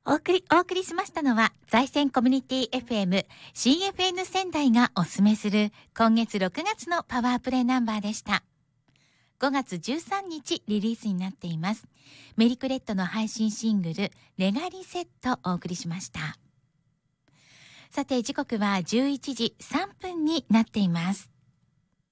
お送りしましたのは、在線コミュニティ FM CFN 仙台がおすすめする今月6月のパワープレイナンバーでした。5月13日リリースになっています。メリクレットの配信シングルレガリセットをお送りしました。さて時刻は11時3分になっています。